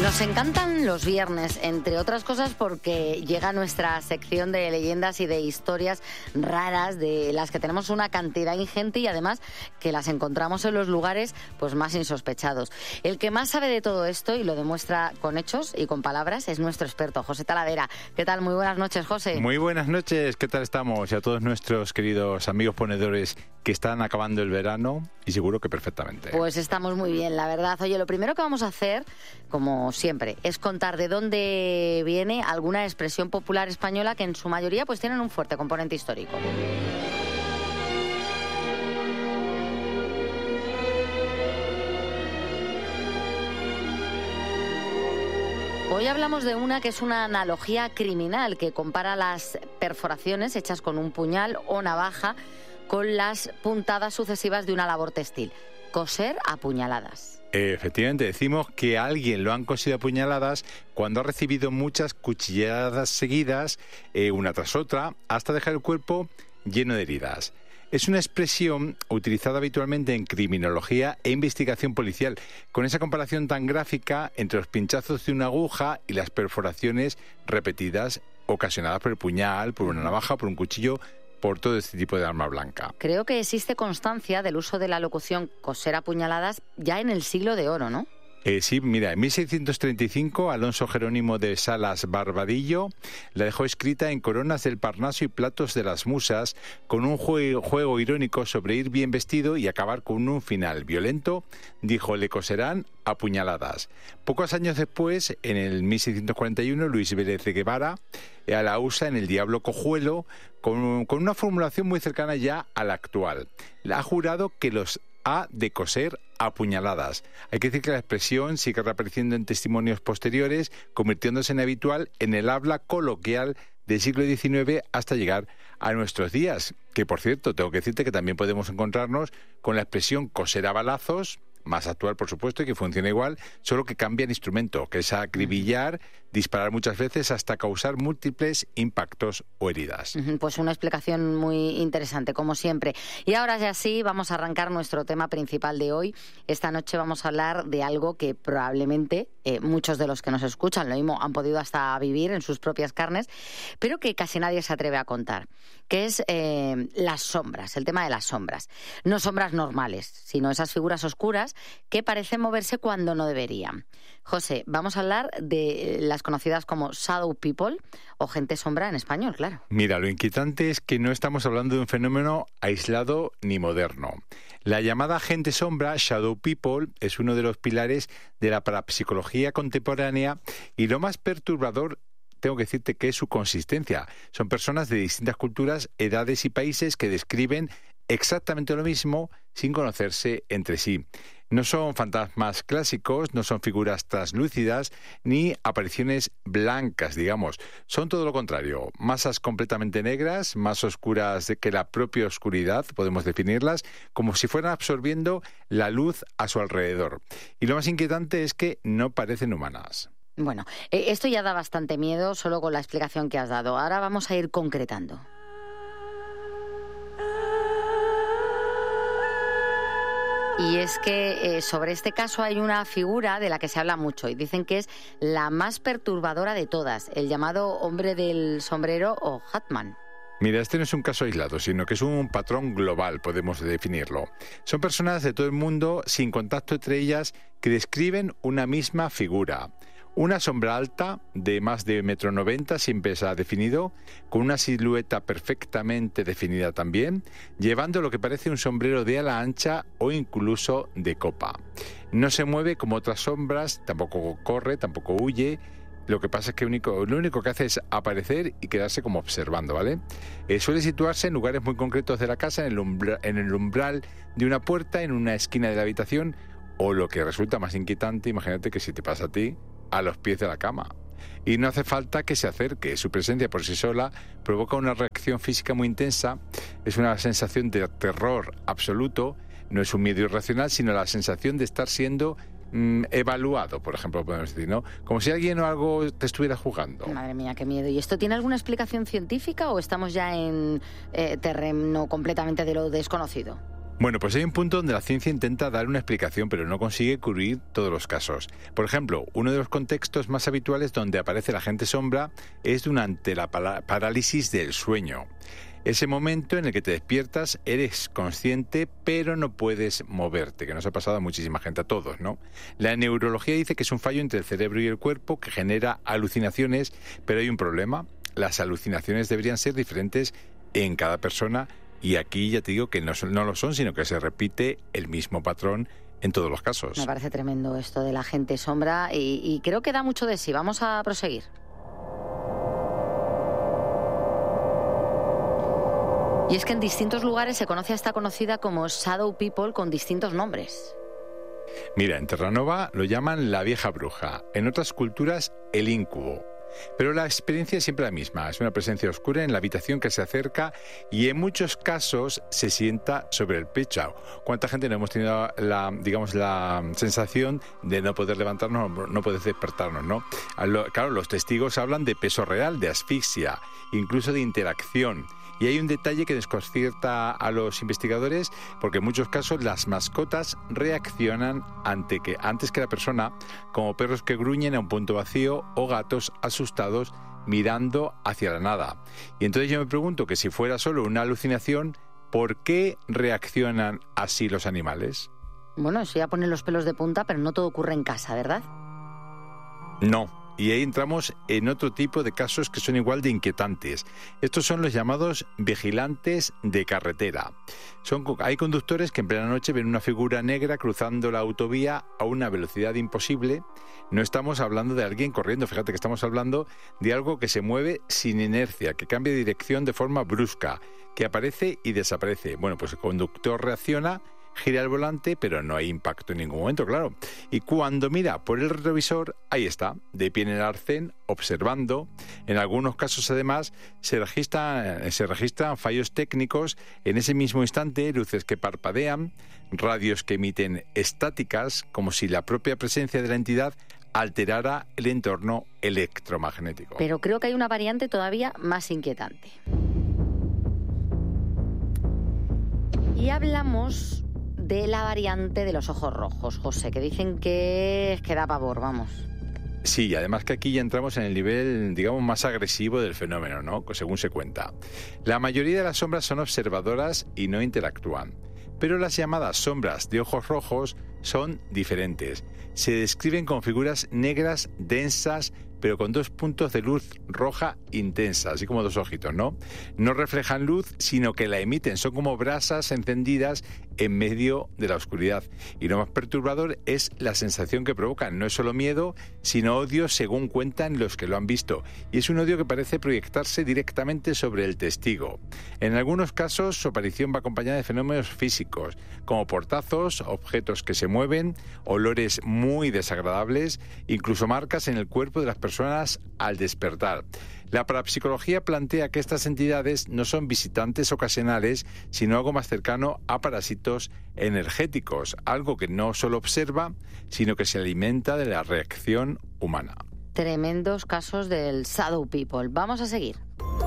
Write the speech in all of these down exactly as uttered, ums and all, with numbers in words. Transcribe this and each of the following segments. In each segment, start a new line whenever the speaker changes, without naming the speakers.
Nos encantan los viernes, entre otras cosas porque llega nuestra sección de leyendas y de historias raras, de las que tenemos una cantidad ingente y además que las encontramos en los lugares pues más insospechados. El que más sabe de todo esto y lo demuestra con hechos y con palabras es nuestro experto, José Talavera. ¿Qué tal? Muy buenas noches, José.
Muy buenas noches, ¿qué tal estamos? Y a todos nuestros queridos amigos ponedores que están acabando el verano y seguro que perfectamente.
Pues estamos muy bien, la verdad. Oye, lo primero que vamos a hacer, como siempre, es contar de dónde viene alguna expresión popular española que en su mayoría pues tienen un fuerte componente histórico. Hoy hablamos de una que es una analogía criminal que compara las perforaciones hechas con un puñal o navaja con las puntadas sucesivas de una labor textil. Coser a puñaladas.
Efectivamente, decimos que a alguien lo han cosido a puñaladas cuando ha recibido muchas cuchilladas seguidas, eh, una tras otra, hasta dejar el cuerpo lleno de heridas. Es una expresión utilizada habitualmente en criminología e investigación policial, con esa comparación tan gráfica entre los pinchazos de una aguja y las perforaciones repetidas ocasionadas por el puñal, por una navaja, por un cuchillo, por todo este tipo de arma blanca.
Creo que existe constancia del uso de la locución coser a puñaladas ya en el siglo de oro, ¿no?
Eh, sí, mira, en mil seiscientos treinta y cinco Alonso Jerónimo de Salas Barbadillo la dejó escrita en Coronas del Parnaso y Platos de las Musas, con un juego, juego irónico sobre ir bien vestido y acabar con un final violento. Dijo, le coserán a puñaladas. Pocos años después, en el mil seiscientos cuarenta y uno, Luis Vélez de Guevara eh, la usa en El Diablo Cojuelo, con, con una formulación muy cercana ya a la actual. Ha jurado que los ha de coser a puñaladas. Hay que decir que la expresión sigue reapareciendo en testimonios posteriores, convirtiéndose en habitual en el habla coloquial del siglo diecinueve hasta llegar a nuestros días. Que, por cierto, tengo que decirte que también podemos encontrarnos con la expresión coser a balazos, más actual, por supuesto, y que funciona igual, solo que cambia el instrumento, que es acribillar, disparar muchas veces hasta causar múltiples impactos o heridas.
Pues una explicación muy interesante, como siempre. Y ahora ya sí, vamos a arrancar nuestro tema principal de hoy. Esta noche vamos a hablar de algo que probablemente eh, muchos de los que nos escuchan lo mismo han podido hasta vivir en sus propias carnes, pero que casi nadie se atreve a contar, que es eh, las sombras, el tema de las sombras. No sombras normales, sino esas figuras oscuras que parecen moverse cuando no deberían. José, vamos a hablar de las conocidas como shadow people o gente sombra en español, claro.
Mira, lo inquietante es que no estamos hablando de un fenómeno aislado ni moderno. La llamada gente sombra, shadow people, es uno de los pilares de la parapsicología contemporánea y lo más perturbador, tengo que decirte, que es su consistencia. Son personas de distintas culturas, edades y países que describen exactamente lo mismo sin conocerse entre sí. No son fantasmas clásicos, no son figuras translúcidas ni apariciones blancas, digamos. Son todo lo contrario, masas completamente negras, más oscuras que la propia oscuridad, podemos definirlas, como si fueran absorbiendo la luz a su alrededor. Y lo más inquietante es que no parecen humanas.
Bueno, esto ya da bastante miedo solo con la explicación que has dado. Ahora vamos a ir concretando. Y es que eh, sobre este caso hay una figura de la que se habla mucho y dicen que es la más perturbadora de todas, el llamado hombre del sombrero o Hatman.
Mira, este no es un caso aislado, sino que es un patrón global, podemos definirlo. Son personas de todo el mundo, sin contacto entre ellas, que describen una misma figura. Una sombra alta, de más de un metro noventa, siempre se ha definido, con una silueta perfectamente definida también, llevando lo que parece un sombrero de ala ancha o incluso de copa. No se mueve como otras sombras, tampoco corre, tampoco huye. Lo que pasa es que único, lo único que hace es aparecer y quedarse como observando, ¿vale? Eh, suele situarse en lugares muy concretos de la casa, en el, umbra, en el umbral de una puerta, en una esquina de la habitación, o lo que resulta más inquietante, imagínate que si te pasa a ti, a los pies de la cama. Y no hace falta que se acerque, su presencia por sí sola provoca una reacción física muy intensa, es una sensación de terror absoluto, no es un miedo irracional, sino la sensación de estar siendo mmm, evaluado, por ejemplo, podemos decir, ¿no? Como si alguien o algo te estuviera jugando.
Madre mía, qué miedo. ¿Y esto tiene alguna explicación científica o estamos ya en eh, terreno completamente de lo desconocido?
Bueno, pues hay un punto donde la ciencia intenta dar una explicación, pero no consigue cubrir todos los casos. Por ejemplo, uno de los contextos más habituales donde aparece la gente sombra es durante la parálisis del sueño. Ese momento en el que te despiertas, eres consciente, pero no puedes moverte, que nos ha pasado a muchísima gente, a todos, ¿no? La neurología dice que es un fallo entre el cerebro y el cuerpo que genera alucinaciones, pero hay un problema. Las alucinaciones deberían ser diferentes en cada persona. Y aquí ya te digo que no, son, no lo son, sino que se repite el mismo patrón en todos los casos.
Me parece tremendo esto de la gente sombra y, y creo que da mucho de sí. Vamos a proseguir. Y es que en distintos lugares se conoce a esta conocida como Shadow People con distintos nombres.
Mira, en Terranova lo llaman la vieja bruja, en otras culturas el íncubo. Pero la experiencia es siempre la misma, es una presencia oscura en la habitación que se acerca y en muchos casos se sienta sobre el pecho. ¿Cuánta gente no hemos tenido la, digamos, la sensación de no poder levantarnos, no poder despertarnos, ¿no? Claro, los testigos hablan de peso real, de asfixia, incluso de interacción. Y hay un detalle que desconcierta a los investigadores porque en muchos casos las mascotas reaccionan ante que, antes que la persona, como perros que gruñen a un punto vacío o gatos asustados mirando hacia la nada. Y entonces yo me pregunto que si fuera solo una alucinación, ¿por qué reaccionan así los animales?
Bueno, eso ya pone los pelos de punta, pero no todo ocurre en casa, ¿verdad?
No. Y ahí entramos en otro tipo de casos que son igual de inquietantes. Estos son los llamados vigilantes de carretera. Son, hay conductores que en plena noche ven una figura negra cruzando la autovía a una velocidad imposible. No estamos hablando de alguien corriendo, fíjate que estamos hablando de algo que se mueve sin inercia, que cambia de dirección de forma brusca, que aparece y desaparece. Bueno, pues el conductor reacciona, gira el volante, pero no hay impacto en ningún momento, claro. Y cuando mira por el retrovisor, ahí está, de pie en el arcén, observando. En algunos casos, además, se registran, se registran fallos técnicos en ese mismo instante, luces que parpadean, radios que emiten estáticas, como si la propia presencia de la entidad alterara el entorno electromagnético.
Pero creo que hay una variante todavía más inquietante. Y hablamos de la variante de los ojos rojos, José, que dicen que, que da pavor, vamos.
Sí, además que aquí ya entramos en el nivel, digamos, más agresivo del fenómeno, ¿no? Según se cuenta. La mayoría de las sombras son observadoras y no interactúan. Pero las llamadas sombras de ojos rojos son diferentes. Se describen con figuras negras, densas, pero con dos puntos de luz roja intensa, así como dos ojitos, ¿no? No reflejan luz, sino que la emiten. Son como brasas encendidas en medio de la oscuridad. Y lo más perturbador es la sensación que provocan. No es solo miedo, sino odio, según cuentan los que lo han visto. Y es un odio que parece proyectarse directamente sobre el testigo. En algunos casos, su aparición va acompañada de fenómenos físicos, como portazos, objetos que se mueven, olores muy desagradables, incluso marcas en el cuerpo de las personas al despertar. La parapsicología plantea que estas entidades no son visitantes ocasionales, sino algo más cercano a parásitos energéticos, algo que no solo observa, sino que se alimenta de la reacción humana.
Tremendos casos del Shadow People. Vamos a seguir.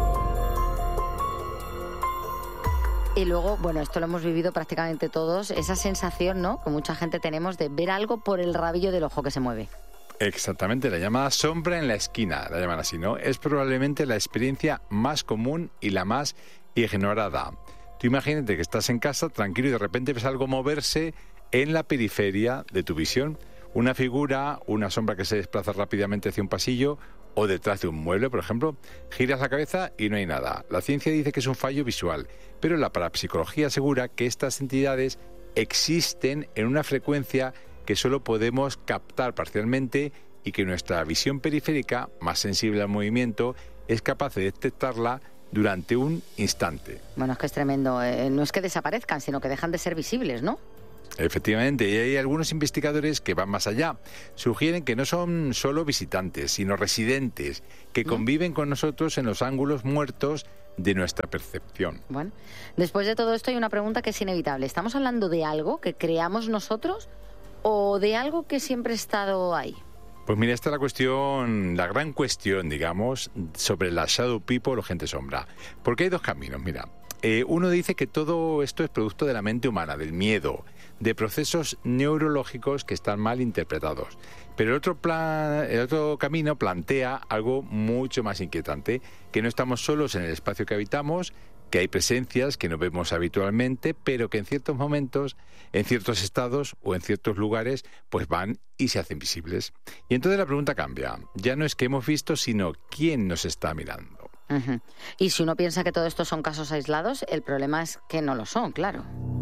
Y luego, bueno, esto lo hemos vivido prácticamente todos, esa sensación, ¿no?, que mucha gente tenemos de ver algo por el rabillo del ojo que se mueve.
Exactamente, la llamada sombra en la esquina, la llaman así, ¿no? Es probablemente la experiencia más común y la más ignorada. Tú imagínate que estás en casa tranquilo y de repente ves algo moverse en la periferia de tu visión. Una figura, una sombra que se desplaza rápidamente hacia un pasillo o detrás de un mueble, por ejemplo. Giras la cabeza y no hay nada. La ciencia dice que es un fallo visual, pero la parapsicología asegura que estas entidades existen en una frecuencia que solo podemos captar parcialmente y que nuestra visión periférica, más sensible al movimiento, es capaz de detectarla durante un instante.
Bueno, es que es tremendo. Eh, no es que desaparezcan, sino que dejan de ser visibles, ¿no?
Efectivamente, y hay algunos investigadores que van más allá. Sugieren que no son solo visitantes, sino residentes, que conviven con nosotros en los ángulos muertos de nuestra percepción.
Bueno, después de todo esto hay una pregunta que es inevitable. ¿Estamos hablando de algo que creamos nosotros o de algo que siempre ha estado ahí?
Pues mira, esta es la cuestión, la gran cuestión, digamos, sobre la Shadow People o gente sombra. Porque hay dos caminos, mira. Eh, uno dice que todo esto es producto de la mente humana, del miedo, de procesos neurológicos que están mal interpretados. Pero el otro, plan, el otro camino plantea algo mucho más inquietante, que no estamos solos en el espacio que habitamos, que hay presencias que no vemos habitualmente, pero que en ciertos momentos, en ciertos estados o en ciertos lugares, pues van y se hacen visibles. Y entonces la pregunta cambia. Ya no es que hemos visto, sino quién nos está mirando.
Uh-huh. Y si uno piensa que todo esto son casos aislados, el problema es que no lo son, claro.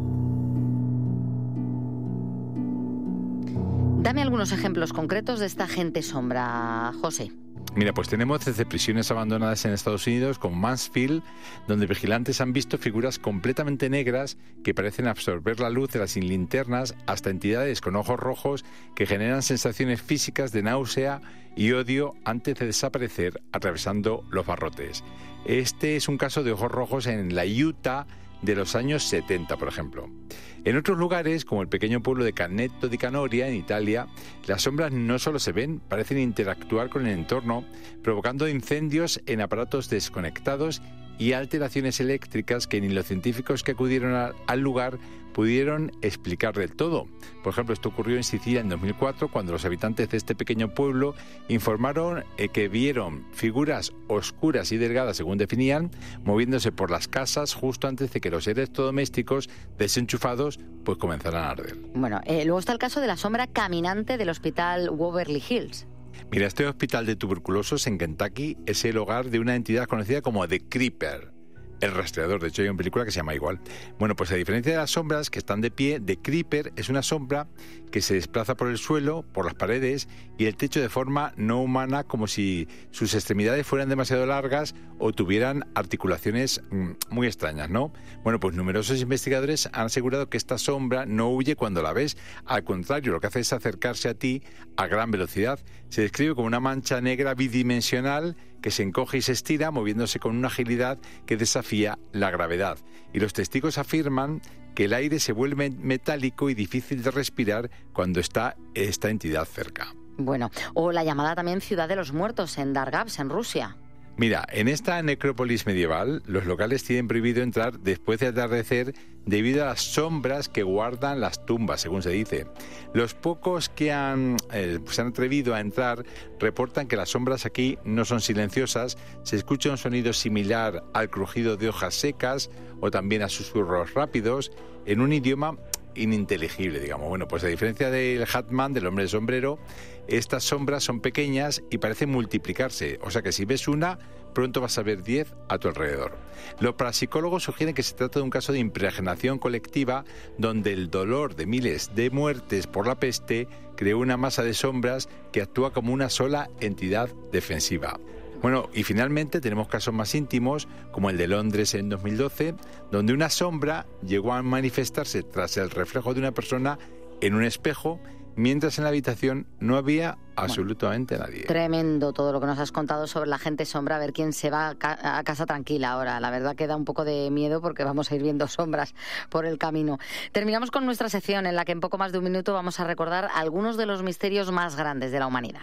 Dame algunos ejemplos concretos de esta gente sombra, José.
Mira, pues tenemos desde prisiones abandonadas en Estados Unidos, como Mansfield, donde vigilantes han visto figuras completamente negras que parecen absorber la luz de las linternas, hasta entidades con ojos rojos que generan sensaciones físicas de náusea y odio antes de desaparecer atravesando los barrotes. Este es un caso de ojos rojos en la Utah de los años setenta, por ejemplo. En otros lugares, como el pequeño pueblo de Canneto di Canoria, en Italia, las sombras no solo se ven, parecen interactuar con el entorno, provocando incendios en aparatos desconectados y alteraciones eléctricas que ni los científicos que acudieron a, al lugar pudieron explicar del todo. Por ejemplo, esto ocurrió en Sicilia en dos mil cuatro, cuando los habitantes de este pequeño pueblo informaron eh, que vieron figuras oscuras y delgadas, según definían, moviéndose por las casas justo antes de que los electrodomésticos desenchufados pues comenzaran a arder.
Bueno, eh, luego está el caso de la sombra caminante del hospital Waverly Hills.
Mira, este hospital de tuberculosos en Kentucky es el hogar de una entidad conocida como The Creeper, el rastreador. De hecho, hay una película que se llama igual. Bueno, pues a diferencia de las sombras que están de pie, The Creeper es una sombra que se desplaza por el suelo, por las paredes y el techo de forma no humana, como si sus extremidades fueran demasiado largas o tuvieran articulaciones mmm, muy extrañas, ¿no? Bueno, pues numerosos investigadores han asegurado que esta sombra no huye cuando la ves. Al contrario, lo que hace es acercarse a ti a gran velocidad. Se describe como una mancha negra bidimensional que se encoge y se estira, moviéndose con una agilidad que desafía la gravedad. Y los testigos afirman que el aire se vuelve metálico y difícil de respirar cuando está esta entidad cerca.
Bueno, o la llamada también Ciudad de los Muertos en Dargavs, en Rusia.
Mira, en esta necrópolis medieval, los locales tienen prohibido entrar después de atardecer debido a las sombras que guardan las tumbas, según se dice. Los pocos que han, eh, se han atrevido a entrar reportan que las sombras aquí no son silenciosas, se escucha un sonido similar al crujido de hojas secas o también a susurros rápidos en un idioma ininteligible, digamos. Bueno, pues a diferencia del Hatman, del hombre de sombrero, estas sombras son pequeñas y parecen multiplicarse, o sea que si ves una, pronto vas a ver diez a tu alrededor. Los parapsicólogos sugieren que se trata de un caso de impregnación colectiva donde el dolor de miles de muertes por la peste creó una masa de sombras que actúa como una sola entidad defensiva. Bueno, y finalmente tenemos casos más íntimos, como el de Londres en dos mil doce, donde una sombra llegó a manifestarse tras el reflejo de una persona en un espejo, mientras en la habitación no había absolutamente
bueno,
nadie.
Tremendo todo lo que nos has contado sobre la gente sombra, a ver quién se va a, ca- a casa tranquila ahora. La verdad que da un poco de miedo porque vamos a ir viendo sombras por el camino. Terminamos con nuestra sección en la que en poco más de un minuto vamos a recordar algunos de los misterios más grandes de la humanidad.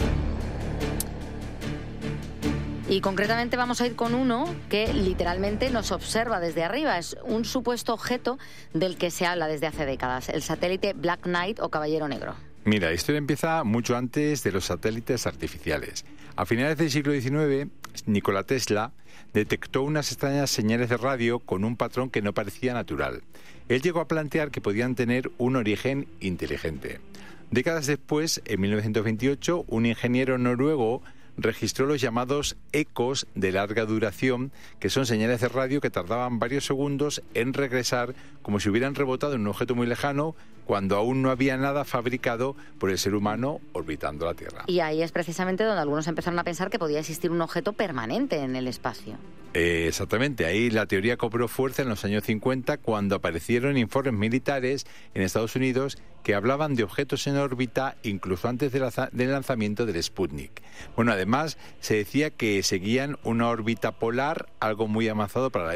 Y concretamente vamos a ir con uno que literalmente nos observa desde arriba. Es un supuesto objeto del que se habla desde hace décadas, el satélite Black Knight o Caballero Negro.
Mira, la historia empieza mucho antes de los satélites artificiales. A finales del siglo diecinueve, Nikola Tesla detectó unas extrañas señales de radio con un patrón que no parecía natural. Él llegó a plantear que podían tener un origen inteligente. Décadas después, en mil novecientos veintiocho, un ingeniero noruego registró los llamados ecos de larga duración, que son señales de radio que tardaban varios segundos en regresar como si hubieran rebotado en un objeto muy lejano cuando aún no había nada fabricado por el ser humano orbitando la Tierra.
Y ahí es precisamente donde algunos empezaron a pensar que podía existir un objeto permanente en el espacio.
Eh, exactamente, ahí la teoría cobró fuerza en los años cincuenta cuando aparecieron informes militares en Estados Unidos que hablaban de objetos en órbita incluso antes de la, del lanzamiento del Sputnik. Bueno, además se decía que seguían una órbita polar, algo muy avanzado para la